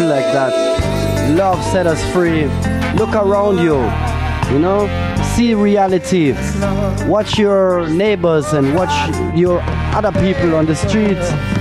feel like that. Love set us free. Look around you, you know, see reality. Watch your neighbors and watch your other people on the streets.